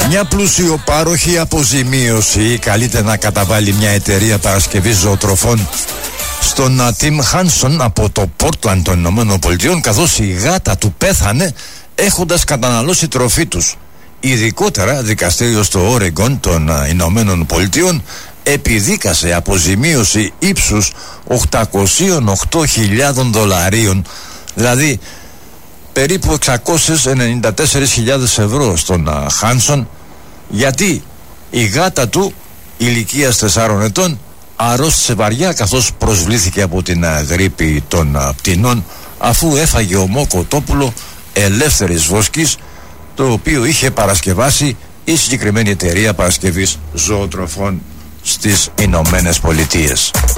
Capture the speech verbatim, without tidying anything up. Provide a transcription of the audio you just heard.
Μια πλουσιοπάροχη αποζημίωση καλείται να καταβάλει μια εταιρεία παρασκευής ζωοτροφών στον Τιμ Χάνσον από το Πόρτλαντ των Ηνωμένων Πολιτειών, καθώς η γάτα του πέθανε έχοντας καταναλώσει τροφή τους. Ειδικότερα, δικαστήριο στο Όρεγκον των Ηνωμένων Πολιτειών επιδίκασε αποζημίωση ύψους οκτακόσιες οκτώ χιλιάδες δολαρίων, δηλαδή περίπου εξακόσιες ενενήντα τέσσερις χιλιάδες ευρώ στον Χάνσον, γιατί η γάτα του ηλικίας τεσσάρων ετών αρρώστησε βαριά καθώς προσβλήθηκε από την γρίπη των πτηνών, αφού έφαγε ομό κοτόπουλο ελεύθερης βόσκης, το οποίο είχε παρασκευάσει η συγκεκριμένη εταιρεία παρασκευής ζωοτροφών στις Ηνωμένες Πολιτείες.